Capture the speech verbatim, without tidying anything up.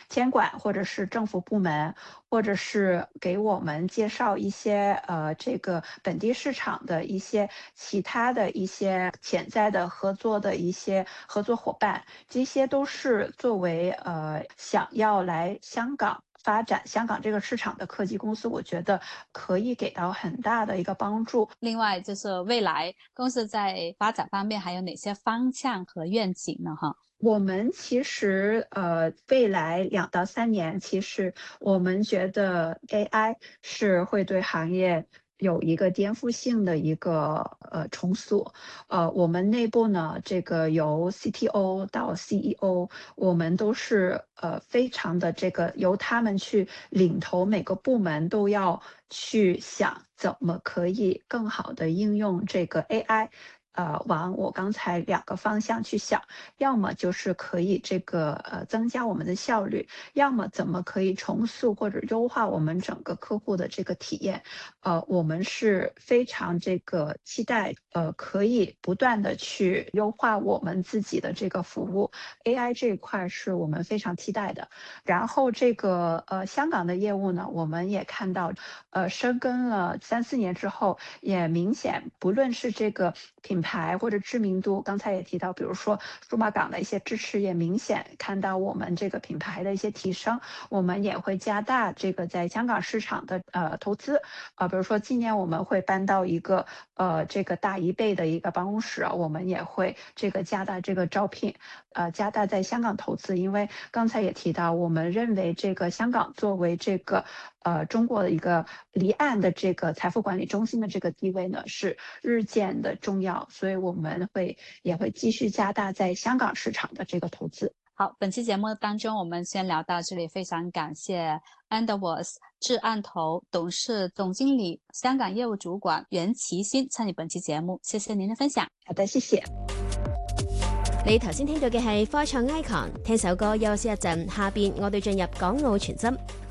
监管或者是政府部门，或者是给我们介绍一些呃这个本地市场的一些其他的一些潜在的合作的一些合作伙伴，这些都是作为呃想要来香港发展香港这个市场的科技公司，我觉得可以给到很大的一个帮助。 另外就是未来公司在发展方面还有哪些方向和愿景呢？哈。 我们其实呃，未来两到三年，其实我们觉得 A I 是会对行业有一个颠覆性的一个呃重塑。呃，我们内部呢，这个由 C T O 到 C E O，我们都是呃非常的这个由他们去领头，每个部门都要去想怎么可以更好的应用这个 A I。呃，往我刚才两个方向去想，要么就是可以这个呃增加我们的效率，要么怎么可以重塑或者优化我们整个客户的这个体验。呃，我们是非常这个期待，呃，可以不断的去优化我们自己的这个服务。A I 这一块是我们非常期待的。然后这个呃香港的业务呢，我们也看到，呃，深耕了三四年之后，也明显不论是这个品牌或者知名度，刚才也提到，比如说数码港的一些支持，也明显看到我们这个品牌的一些提升。我们也会加大这个在香港市场的呃投资，呃，比如说今年我们会搬到一个呃这个大一倍的一个办公室啊，我们也会这个加大这个招聘，呃，加大在香港投资。因为刚才也提到，我们认为这个香港作为这个呃中国的一个离岸的这个财富管理中心的这个地位呢，是日渐的重要，所以我们会也会继续加大在香港市场的这个投资。 好，本期节目当中我们先聊到这里，非常感謝 Underworks 至岸投董事總經理、香港業務主管袁其欣參與本期節目，謝謝您的分享。 好的，謝謝。 你頭先聽到嘅係科創 Icon，聽首歌休息一陣，下邊我哋進入港澳傳真。